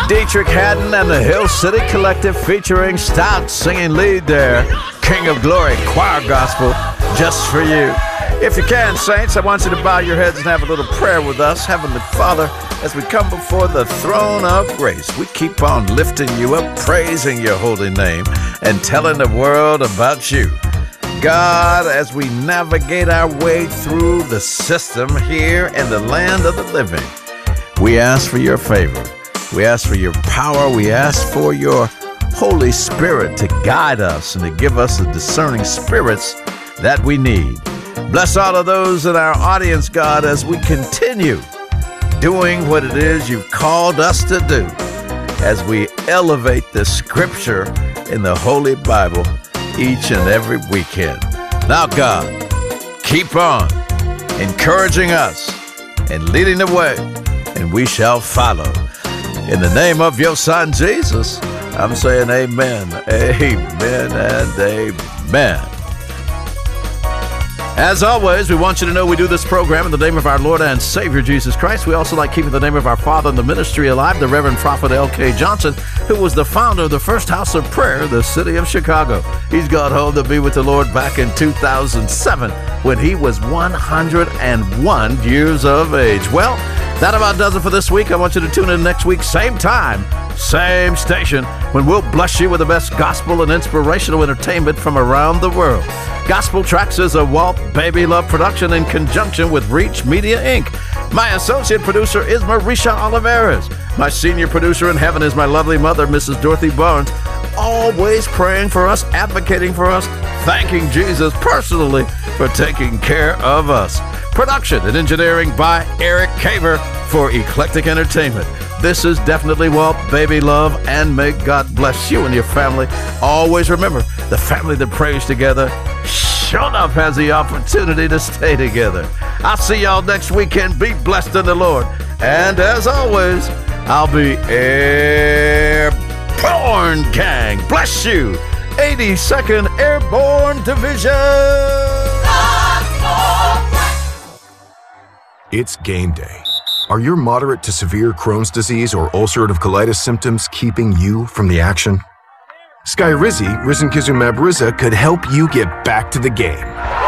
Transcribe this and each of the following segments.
Dietrich Haddon and the Hill City Collective featuring stout singing lead there. King of Glory Choir Gospel, just for you. If you can, saints, I want you to bow your heads and have a little prayer with us. Heavenly Father, as we come before the throne of grace, we keep on lifting you up, praising your holy name, and telling the world about you. God, as we navigate our way through the system here in the land of the living, we ask for your favor. We ask for your power. We ask for your Holy Spirit to guide us and to give us the discerning spirits that we need. Bless all of those in our audience, God, as we continue doing what it is you've called us to do, as we elevate the scripture in the Holy Bible each and every weekend. Now, God, keep on encouraging us and leading the way, and we shall follow. In the name of your Son, Jesus, I'm saying amen, amen, and amen. As always, we want you to know we do this program in the name of our Lord and Savior, Jesus Christ. We also like keeping the name of our Father in the ministry alive, the Reverend Prophet L.K. Johnson, who was the founder of the First House of Prayer, the city of Chicago. He's gone home to be with the Lord back in 2007 when he was 101 years of age. Well, that about does it for this week. I want you to tune in next week, same time, same station, when we'll bless you with the best gospel and inspirational entertainment from around the world. Gospel Tracks is a Walt Baby Love production in conjunction with Reach Media, Inc. My associate producer is Marisha Oliveras. My senior producer in heaven is my lovely mother, Mrs. Dorothy Barnes, always praying for us, advocating for us, thanking Jesus personally for taking care of us. Production and engineering by Eric Caver for Eclectic Entertainment. This is definitely Walt Baby Love, and may God bless you and your family. Always remember, the family that prays together sure enough has the opportunity to stay together. I'll see y'all next weekend. Be blessed in the Lord. And as always, I'll be Airborne Gang. Bless you. 82nd Airborne Division. It's game day. Are your moderate to severe Crohn's disease or ulcerative colitis symptoms keeping you from the action? Skyrizi, risankizumab Riza, could help you get back to the game.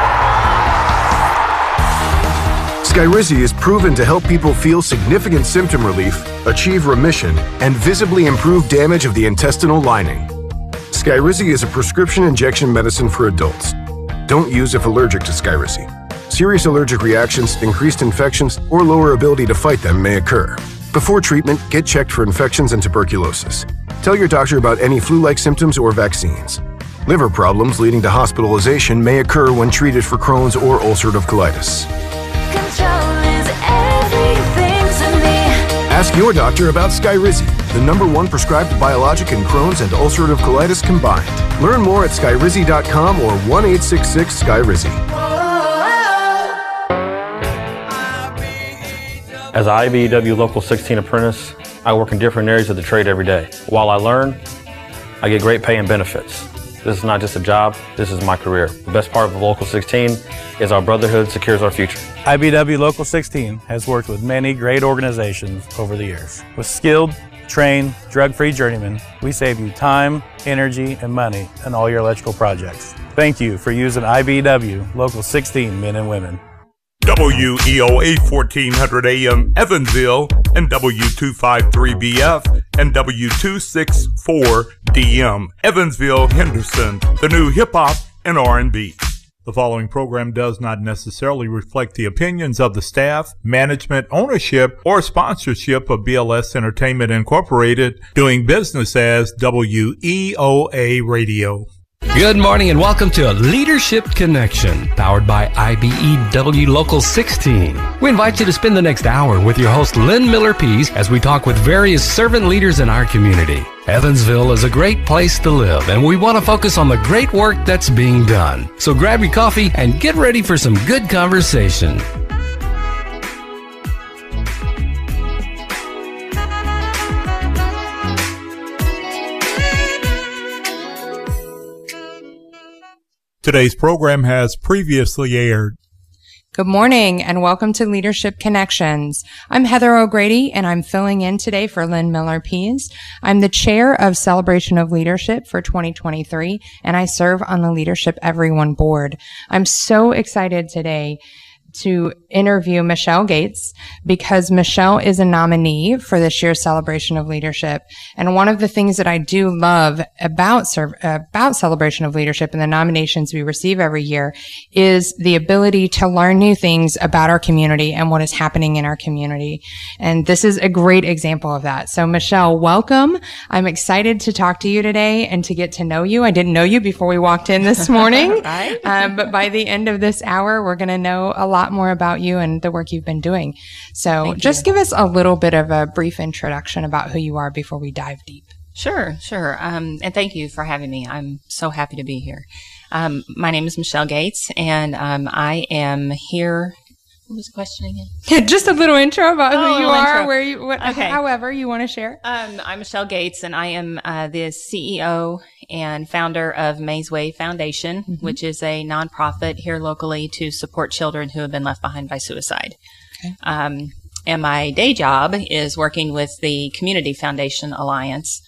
Skyrizi is proven to help people feel significant symptom relief, achieve remission, and visibly improve damage of the intestinal lining. Skyrizi is a prescription injection medicine for adults. Don't use if allergic to Skyrizi. Serious allergic reactions, increased infections, or lower ability to fight them may occur. Before treatment, get checked for infections and tuberculosis. Tell your doctor about any flu-like symptoms or vaccines. Liver problems leading to hospitalization may occur when treated for Crohn's or ulcerative colitis. Control is everything to me. Ask your doctor about Skyrizi, the #1 prescribed biologic in Crohn's and ulcerative colitis combined. Learn more at skyrizi.com or 1-866-SKYRIZI. As an IBEW Local 16 apprentice, I work in different areas of the trade every day. While I learn, I get great pay and benefits. This is not just a job, this is my career. The best part of Local 16 is our brotherhood secures our future. IBEW Local 16 has worked with many great organizations over the years. With skilled, trained, drug-free journeymen, we save you time, energy, and money in all your electrical projects. Thank you for using IBEW Local 16 men and women. WEOA 1400 AM Evansville and W253BF and W264DM Evansville Henderson, the new hip-hop and R&B. The following program does not necessarily reflect the opinions of the staff, management, ownership, or sponsorship of BLS Entertainment Incorporated, doing business as WEOA Radio. Good morning and welcome to Leadership Connection, powered by IBEW Local 16. We invite you to spend the next hour with your host Lynn Miller-Pease as we talk with various servant leaders in our community. Evansville is a great place to live, and we want to focus on the great work that's being done. So grab your coffee and get ready for some good conversation. Today's program has previously aired. Good morning and welcome to Leadership Connections. I'm Heather O'Grady and I'm filling in today for Lynn Miller-Pease. I'm the chair of Celebration of Leadership for 2023 and I serve on the Leadership Everyone board. I'm so excited today to interview Michelle Gates because Michelle is a nominee for this year's Celebration of Leadership. And one of the things that I do love about Celebration of Leadership and the nominations we receive every year is the ability to learn new things about our community and what is happening in our community. And this is a great example of that. So Michelle, welcome. I'm excited to talk to you today and to get to know you. I didn't know you before we walked in this morning. Right. But by the end of this hour, we're going to know a lot more about you and the work you've been doing. So just give us a little bit of a brief introduction about who you are before we dive deep. Sure. And thank you for having me. I'm so happy to be here. My name is Michelle Gates, and I am here. What was the question again? Just a little intro about who you are, intro. where you, Okay. however you want to share. I'm Michelle Gates, and I am the CEO and founder of May's Way Foundation, which is a nonprofit here locally to support children who have been left behind by suicide. Okay. And my day job is working with the Community Foundation Alliance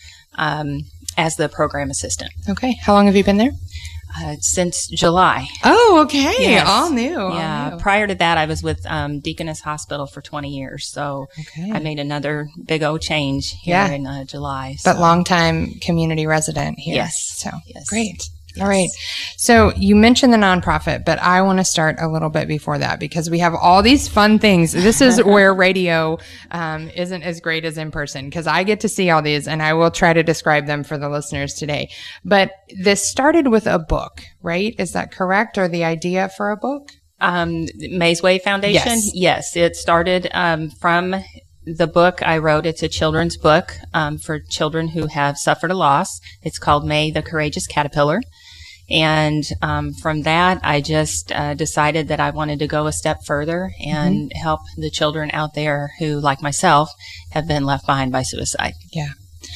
as the program assistant. Okay. How long have you been there? Since July. Oh, okay. Yes. All new. Yeah. Prior to that, I was with Deaconess Hospital for 20 years. So Okay. I made another big old change here Yeah. in July. But so. longtime community resident here. Yes. So Yes. great. Yes. All right. So you mentioned the nonprofit, but I want to start a little bit before that because we have all these fun things. This is where radio isn't as great as in person because I get to see all these and I will try to describe them for the listeners today. But this started with a book, right? Is that correct? Or the idea for a book? May's Way Foundation? Yes. It started from the book I wrote. It's a children's book for children who have suffered a loss. It's called May the Courageous Caterpillar. And from that, I just decided that I wanted to go a step further and help the children out there who, like myself, have been left behind by suicide. Yeah.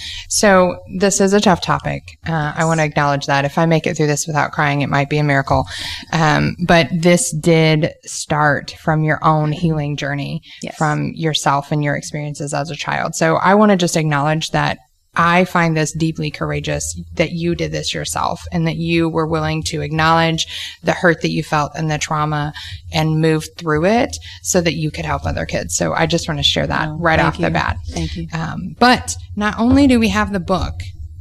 So this is a tough topic. I want to acknowledge that. If I make it through this without crying, it might be a miracle. But this did start from your own healing journey, Yes. from yourself and your experiences as a child. So I want to just acknowledge that I find this deeply courageous that you did this yourself and that you were willing to acknowledge the hurt that you felt and the trauma and move through it so that you could help other kids. So I just want to share that right thank off the you. bat. Thank you. But not only do we have the book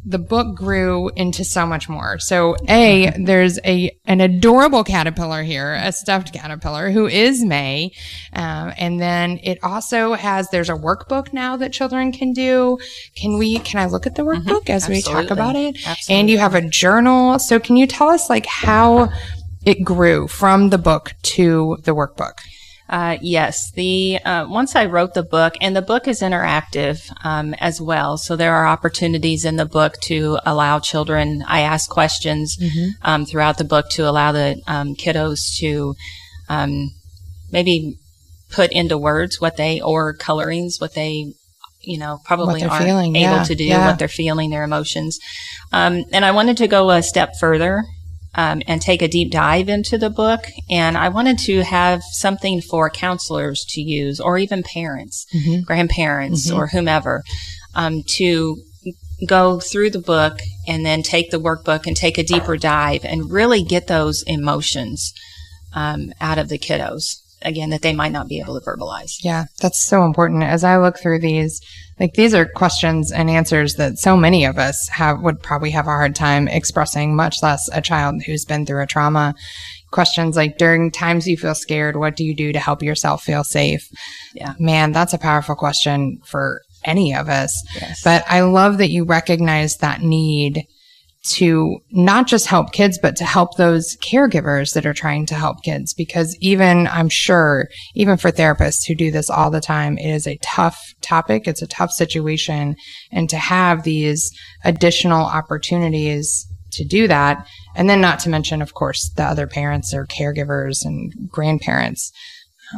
grew into so much more. So there's an adorable caterpillar here, a stuffed caterpillar who is May. And then it also there's a workbook now that children can do. Can I look at the workbook as we talk Absolutely. about it? Absolutely. And you have a journal. So can you tell us how it grew from the book to the workbook? Yes. Once I wrote the book, and the book is interactive as well, so there are opportunities in the book to allow children. I ask questions throughout the book to allow the kiddos to maybe put into words or colorings what they probably What they're aren't feeling, able yeah, to do, yeah. what they're feeling, their emotions. And I wanted to go a step further. And take a deep dive into the book. And I wanted to have something for counselors to use, or even parents, grandparents, or whomever, to go through the book and then take the workbook and take a deeper dive and really get those emotions out of the kiddos, again, that they might not be able to verbalize. Yeah, that's so important. As I look through these are questions and answers that so many of us would probably have a hard time expressing, much less a child who's been through a trauma. Questions like, during times you feel scared, what do you do to help yourself feel safe? Yeah. Man, that's a powerful question for any of us. Yes. But I love that you recognize that need to not just help kids, but to help those caregivers that are trying to help kids. Because I'm sure, even for therapists who do this all the time, it is a tough topic. It's a tough situation. And to have these additional opportunities to do that, and then not to mention, of course, the other parents or caregivers and grandparents.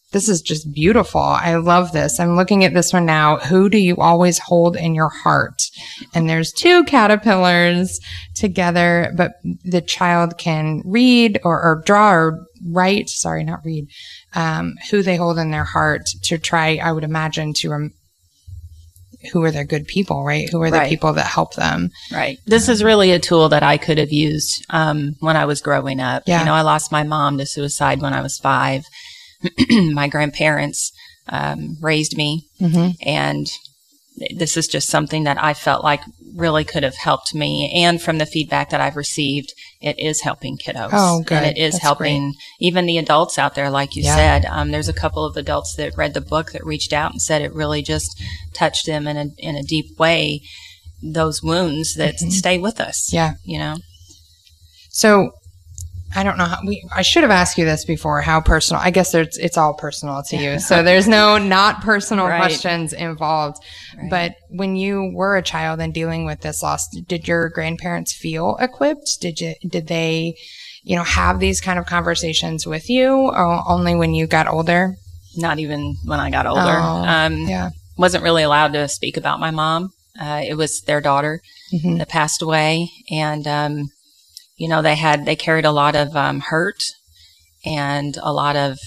This is just beautiful. I love this. I'm looking at this one now. Who do you always hold in your heart? And there's 2 caterpillars together, but the child can read or draw or write. Sorry, not read. Who they hold in their heart to try, I would imagine, to who are their good people, right? Who are the people that help them? Right. This is really a tool that I could have used when I was growing up. Yeah. You know, I lost my mom to suicide when I was 5. My grandparents raised me, and this is just something that I felt like really could have helped me. And from the feedback that I've received, it is helping kiddos. Oh, good. And it is That's helping even the adults out there, like you Yeah. said. There's a couple of adults that read the book that reached out and said it really just touched them in a deep way. Those wounds that stay with us. Yeah. You know. So I don't know how I should have asked you this before, how personal. I guess it's all personal to you. So there's no not personal questions involved. Right. But when you were a child and dealing with this loss, did your grandparents feel equipped? Did they, have these kind of conversations with you, or only when you got older? Not even when I got older. Wasn't really allowed to speak about my mom. It was their daughter that passed away, and they carried a lot of hurt and a lot of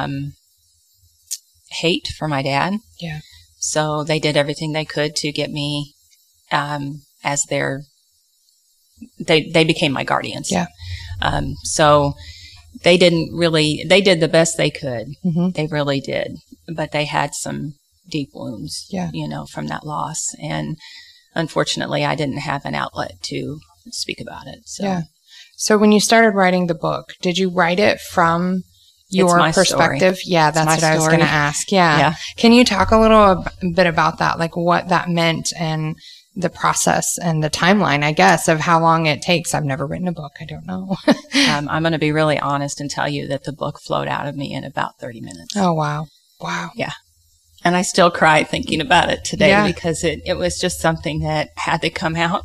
hate for my dad. Yeah. So they did everything they could to get me as they became my guardians. Yeah. So they did the best they could. They really did. But they had some deep wounds, from that loss. And unfortunately, I didn't have an outlet to speak about it. So. Yeah. So when you started writing the book, did you write it from your perspective? Story. Yeah, that's what I was going to ask. Yeah. Can you talk a little bit about that, like what that meant and the process and the timeline, I guess, of how long it takes? I've never written a book. I don't know. I'm going to be really honest and tell you that the book flowed out of me in about 30 minutes. Oh, wow. Wow. Yeah. And I still cry thinking about it today because it was just something that had to come out.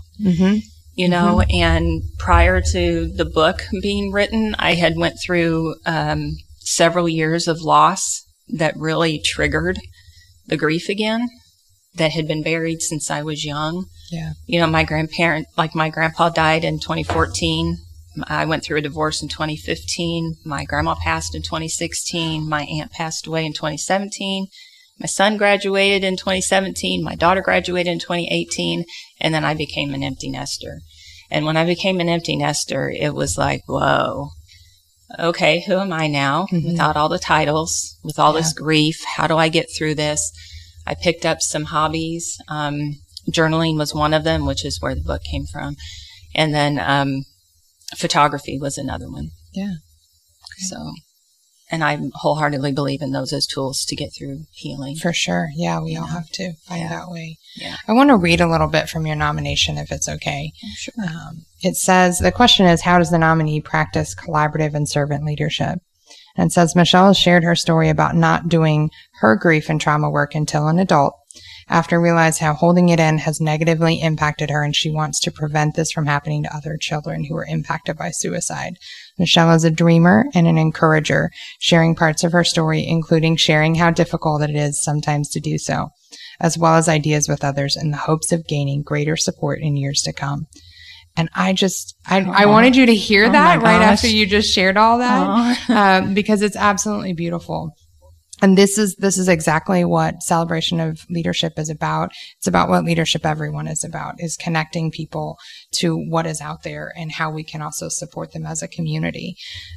And prior to the book being written, I had went through several years of loss that really triggered the grief again that had been buried since I was young. Yeah. My grandpa died in 2014. I went through a divorce in 2015. My grandma passed in 2016. My aunt passed away in 2017. My son graduated in 2017. My daughter graduated in 2018. And then I became an empty nester. And when I became an empty nester, it was like, whoa, okay, who am I now without all the titles, with all this grief? How do I get through this? I picked up some hobbies. Journaling was one of them, which is where the book came from. And then photography was another one. Yeah. So, and I wholeheartedly believe in those as tools to get through healing. For sure. Yeah, we all have to find that way. Yeah. I want to read a little bit from your nomination, if it's okay. Sure. It says, the question is, how does the nominee practice collaborative and servant leadership? And it says, Michelle has shared her story about not doing her grief and trauma work until an adult, after realizing how holding it in has negatively impacted her, and she wants to prevent this from happening to other children who are impacted by suicide. Michelle is a dreamer and an encourager, sharing parts of her story, including sharing how difficult it is sometimes to do so, as well as ideas with others in the hopes of gaining greater support in years to come. And I wanted you to hear that right after you just shared all that, because it's absolutely beautiful. And this is exactly what Celebration of Leadership is about. It's about what Leadership Everyone is about, is connecting people to what is out there and how we can also support them as a community.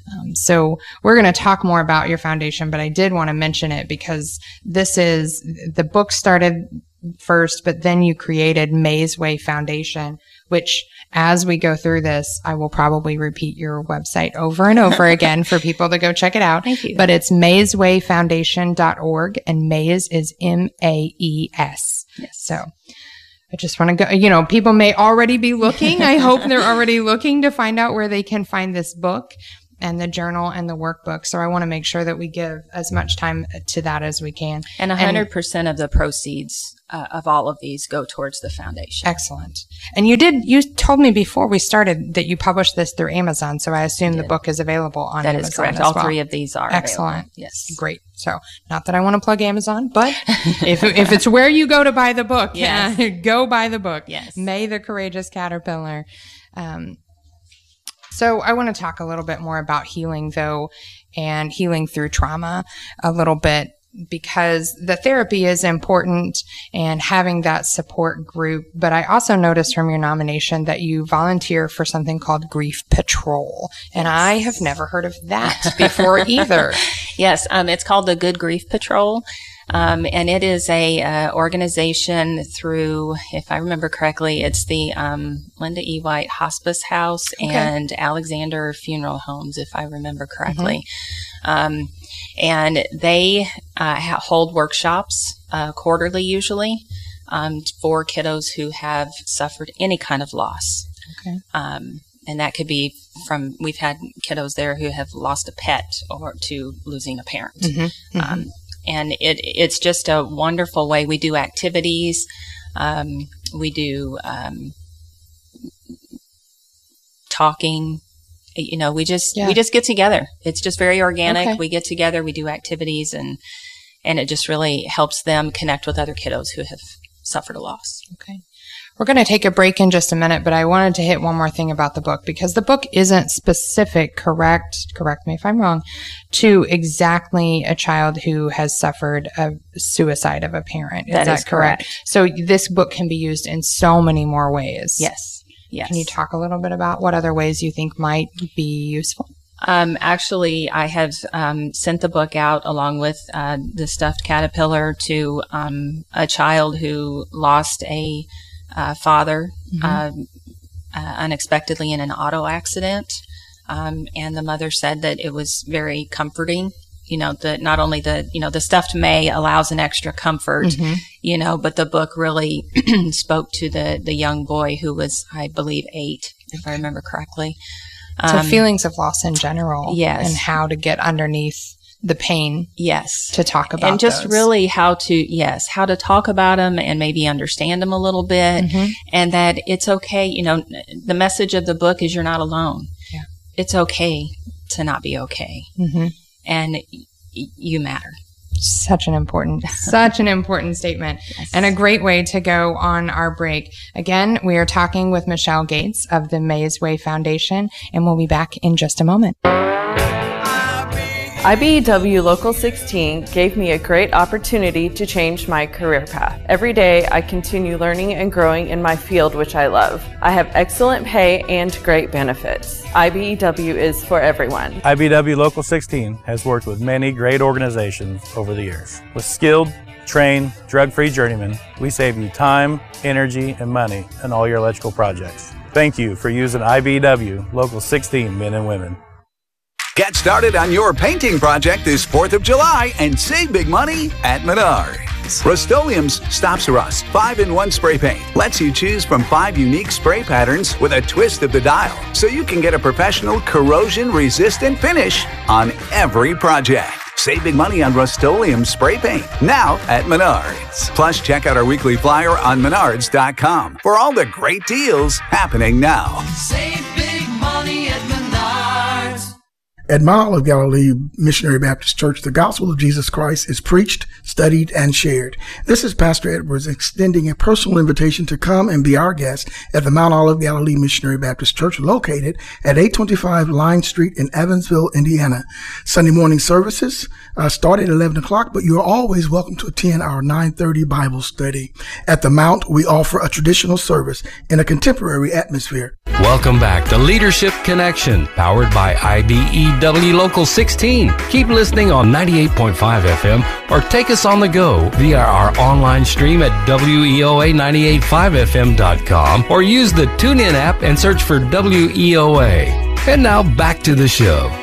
So we're going to talk more about your foundation, but I did want to mention it because the book started first, but then you created May's Way Foundation, which as we go through this, I will probably repeat your website over and over again for people to go check it out. Thank you. But it's mayswayfoundation.org, and Mays is M-A-E-S. Yes. So I just want to go, people may already be looking. I hope they're already looking to find out where they can find this book. and the journal and the workbook. So I want to make sure that we give as much time to that as we can. And 100% of the proceeds of all of these go towards the foundation. Excellent. And you told me before we started that you published this through Amazon, so I assume the book is available on Amazon. That is correct. As All well. 3 of these are excellent. Available. Yes. Great. So, not that I want to plug Amazon, but if it's where you go to buy the book, go buy the book. Yes. May the Courageous Caterpillar. So I want to talk a little bit more about healing, though, and healing through trauma a little bit, because the therapy is important and having that support group. But I also noticed from your nomination that you volunteer for something called Grief Patrol. And I have never heard of that before either. Yes, it's called the Good Grief Patrol. And it is a organization through, if I remember correctly, it's the Linda E. White Hospice House and Alexander Funeral Homes, if I remember correctly. And they hold workshops quarterly usually for kiddos who have suffered any kind of loss. Okay. And that could be we've had kiddos there who have lost a pet or to losing a parent. And it's just a wonderful way. We do activities. We do talking. We just get together. It's just very organic. Okay. We get together, we do activities, and it just really helps them connect with other kiddos who have suffered a loss. Okay. We're going to take a break in just a minute, but I wanted to hit one more thing about the book, because the book isn't specific, correct me if I'm wrong, to exactly a child who has suffered a suicide of a parent. Is that correct? So this book can be used in so many more ways. Yes. Yes. Can you talk a little bit about what other ways you think might be useful? Actually, I have sent the book out along with the stuffed caterpillar to a child who lost a father unexpectedly in an auto accident. And the mother said that it was very comforting. That not only the stuffed May allows an extra comfort, but the book really spoke to the young boy who was, I believe, 8, if I remember correctly. So feelings of loss in general. Yes. And how to get underneath the pain. Yes. To talk about and just those. really how to talk about them and maybe understand them a little bit, and that it's okay. The message of the book is you're not alone. Yeah. It's okay to not be okay. And you matter. Such an important statement, and a great way to go on our break. Again, we are talking with Michelle Gates of the Mays Way Foundation, and we'll be back in just a moment. IBEW Local 16 gave me a great opportunity to change my career path. Every day, I continue learning and growing in my field, which I love. I have excellent pay and great benefits. IBEW is for everyone. IBEW Local 16 has worked with many great organizations over the years. With skilled, trained, drug-free journeymen, we save you time, energy, and money in all your electrical projects. Thank you for using IBEW Local 16 men and women. Get started on your painting project this 4th of July and save big money at Menards. Rust-Oleum's Stops Rust 5-in-1 spray paint lets you choose from 5 unique spray patterns with a twist of the dial, so you can get a professional corrosion-resistant finish on every project. Save big money on Rust-Oleum spray paint now at Menards. Plus, check out our weekly flyer on Menards.com for all the great deals happening now. Save big money at Menards. At Mount Olive Galilee Missionary Baptist Church, the gospel of Jesus Christ is preached, studied, and shared. This is Pastor Edwards extending a personal invitation to come and be our guest at the Mount Olive Galilee Missionary Baptist Church, located at 825 Line Street in Evansville, Indiana. Sunday morning services start at 11 o'clock, but you are always welcome to attend our 9:30 Bible study. At the Mount, we offer a traditional service in a contemporary atmosphere. Welcome back to Leadership Connection, powered by IBEW Local 16. Keep listening on 98.5 FM or take us on the go via our online stream at WEOA985FM.com or use the TuneIn app and search for WEOA. And now back to the show.